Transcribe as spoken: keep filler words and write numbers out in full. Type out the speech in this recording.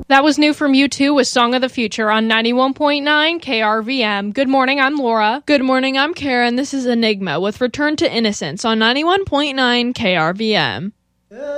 That was new from U two with Song of the Future on ninety-one point nine K R V M. Good morning, I'm Laura. Good morning, I'm Karen. This is Enigma with Return to Innocence on ninety-one point nine K R V M.